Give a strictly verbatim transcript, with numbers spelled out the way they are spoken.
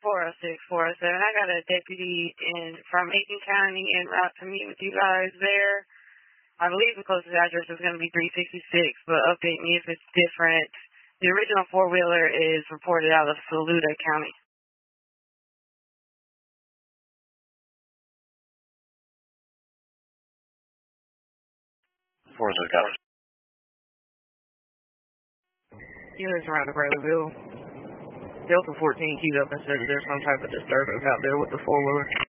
four oh six, four oh seven. I got a deputy in from Aiken County en route to meet with you guys there. I believe the closest address is going to be three sixty-six, but update me if it's different. The original four-wheeler is reported out of Saluda County. four oh six, got it. Units around the Bradleyville. Delta fourteen queued up and said that there's some type of disturbance out there with the four-wheeler.